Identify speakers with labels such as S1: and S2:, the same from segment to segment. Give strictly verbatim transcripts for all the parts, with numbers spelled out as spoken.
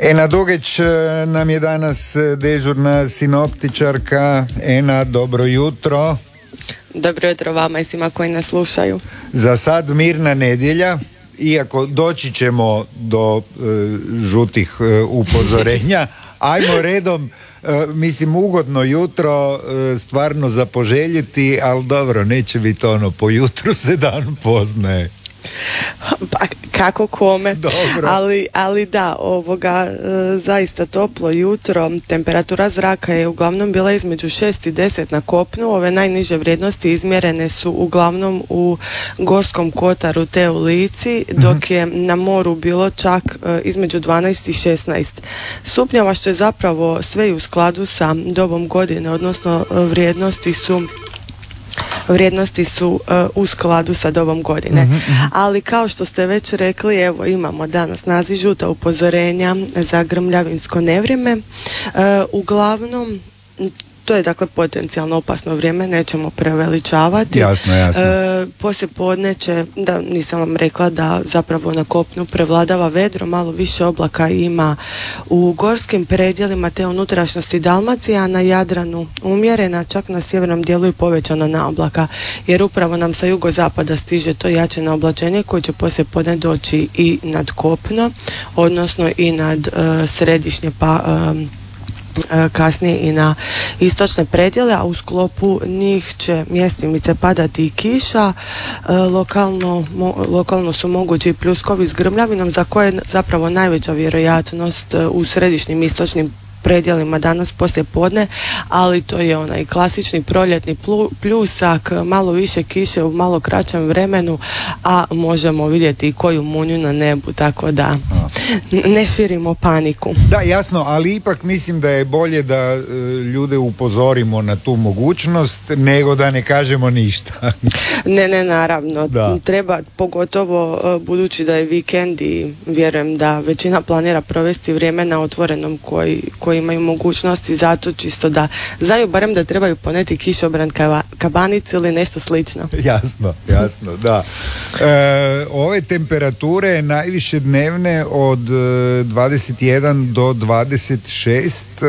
S1: Ena Dugeć nam je danas dežurna sinoptičarka. Ena, dobro jutro.
S2: Dobro jutro vama i svima koji nas slušaju.
S1: Za sad mirna nedjelja, iako doći ćemo do e, žutih e, upozorenja. Ajmo redom, e, mislim ugodno jutro, e, stvarno za poželjeti, ali dobro, neće biti ono, po jutru se dan poznaje.
S2: Pa kako kome.
S1: Dobro.
S2: Ali, ali da, ovoga e, zaista toplo jutro. Temperatura zraka je uglavnom bila između šest i deset na kopnu. Ove najniže vrijednosti izmjerene su uglavnom u Gorskom kotaru te u Lici, dok je na moru bilo čak e, između dvanaest i šesnaest stupnjeva, što je zapravo sve u skladu sa dobom godine, odnosno e, vrijednosti su vrijednosti su uh, u skladu sa dobom godine. Mm-hmm. Ali kao što ste već rekli, evo imamo danas naziv žuta upozorenja za grmljavinsko nevrijeme. Uh, uglavnom to je dakle potencijalno opasno vrijeme, nećemo preveličavati.
S1: Jasno, jasno.
S2: E, poslije podne će, da nisam vam rekla da zapravo na kopnu prevladava vedro, malo više oblaka ima u gorskim predjelima te unutrašnjosti Dalmacije, a na Jadranu umjerena, čak na sjevernom dijelu i povećana naoblaka, jer upravo nam sa jugozapada stiže to jače naoblačenje koje će poslije podne doći i nad kopno, odnosno i nad e, središnje pa e, kasnije i na istočne predjele, a u sklopu njih će mjestimice padati i kiša. E, lokalno, mo, lokalno su mogući i pljuskovi s grmljavinom, za koje je zapravo najveća vjerojatnost u središnjim istočnim predjelima danas poslije podne, ali to je onaj klasični proljetni pljusak, malo više kiše u malo kraćem vremenu, a možemo vidjeti i koju munju na nebu, tako da ne širimo paniku.
S1: Da, jasno, ali ipak mislim da je bolje da e, ljude upozorimo na tu mogućnost nego da ne kažemo ništa.
S2: Ne, ne, naravno.
S1: Da.
S2: Treba, pogotovo e, budući da je vikend i vjerujem da većina planira provesti vrijeme na otvorenom koji, koji imaju mogućnosti, zato čisto da znaju barem da trebaju poneti kišobran, kabanicu ili nešto slično.
S1: Jasno, jasno, da. E, ove temperature najviše dnevne od dvadeset jedan do dvadeset šest, e,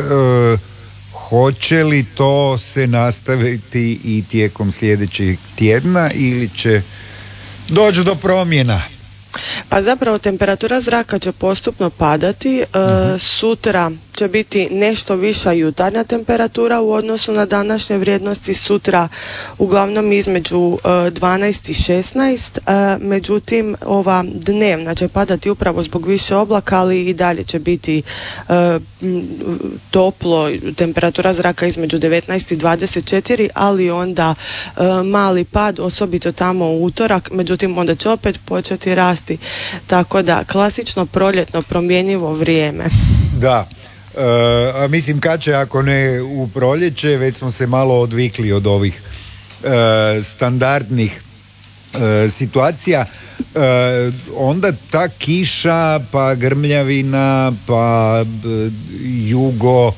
S1: hoće li to se nastaviti i tijekom sljedećeg tjedna ili će doći do promjena?
S2: Pa zapravo temperatura zraka će postupno padati. Mm-hmm. E, sutra će biti nešto viša jutarnja temperatura u odnosu na današnje vrijednosti, sutra uglavnom između e, dvanaest i šesnaest, e, međutim ova dnevna će padati upravo zbog više oblaka, ali i dalje će biti e, toplo, temperatura zraka između devetnaest i dvadeset četiri, ali onda e, mali pad, osobito tamo u utorak, međutim onda će opet početi rasti, tako da klasično proljetno promjenjivo vrijeme. Da.
S1: Uh, a mislim kad će, ako ne u proljeće, već smo se malo odvikli od ovih uh, standardnih uh, situacija, uh, onda ta kiša pa grmljavina pa uh, jugo, uh,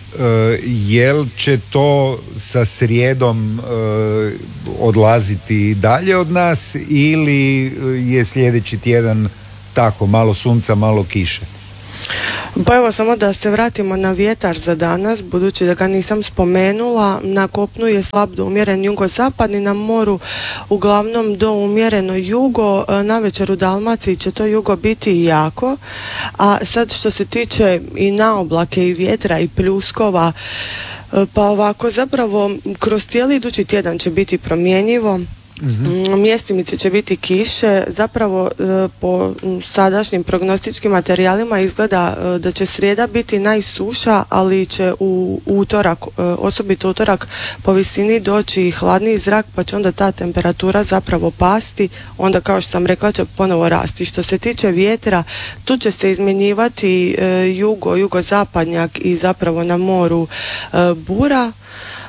S1: jel će to sa srijedom uh, odlaziti dalje od nas ili je sljedeći tjedan tako, malo sunca, malo kiše?
S2: Pa evo, samo da se vratimo na vjetar za danas, budući da ga nisam spomenula. Na kopnu je slab do umjeren jugozapadni, na moru uglavnom do umjereno jugo, na večer u Dalmaciji će to jugo biti jako, a sad što se tiče i naoblake i vjetra i pljuskova, pa ovako zapravo kroz cijeli idući tjedan će biti promjenjivo. Mm-hmm. Mjestimice će biti kiše, zapravo e, po sadašnjim prognostičkim materijalima izgleda e, da će srijeda biti najsuša, ali će u utorak, e, osobito utorak po visini doći i hladniji zrak, pa će onda ta temperatura zapravo pasti, onda kao što sam rekla će ponovo rasti. Što se tiče vjetra, tu će se izmjenjivati e, jugo, jugozapadnjak i zapravo na moru e, bura.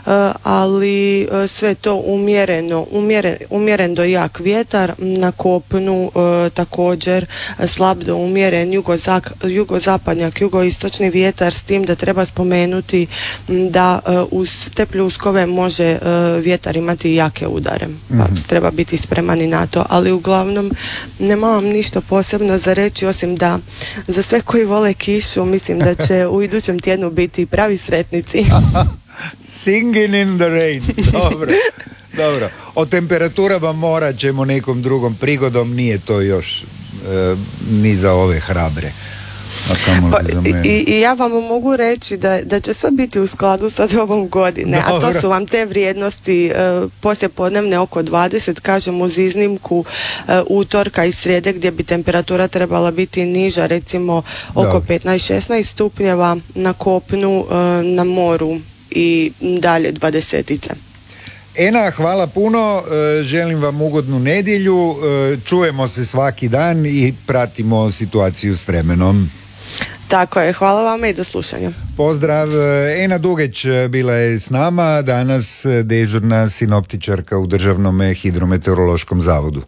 S2: ali sve to umjereno, umjeren, umjeren do jak vjetar, na kopnu također slab do umjeren jugozak, jugozapadnjak, jugoistočni vjetar, s tim da treba spomenuti da uz te pljuskove može vjetar imati jake udare, pa mm-hmm. treba biti spreman i na to, ali uglavnom nema vam ništa posebno za reći, osim da za sve koji vole kišu mislim da će u idućem tjednu biti pravi sretnici.
S1: Singing in the rain. Dobro, dobro. O temperaturama mora ćemo nekom drugom prigodom, nije to još e, ni za ove hrabre.
S2: Pa, i, i ja vam mogu reći da, da će sve biti u skladu sa dobom godine, dobro. A to su vam te vrijednosti e, poslijepodnevne oko dvadeset, kažem uz iznimku e, utorka i srijede gdje bi temperatura trebala biti niža, recimo oko dobro. petnaest šesnaest stupnjeva na kopnu, e, na moru i dalje dvadesetice.
S1: Ena, hvala puno, želim vam ugodnu nedjelju, čujemo se svaki dan i pratimo situaciju s vremenom.
S2: Tako je, hvala vama i do slušanja.
S1: Pozdrav, Ena Dugeć bila je s nama, danas dežurna sinoptičarka u Državnom hidrometeorološkom zavodu.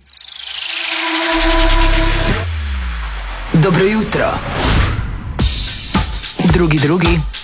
S3: Dobro jutro. Drugi drugi.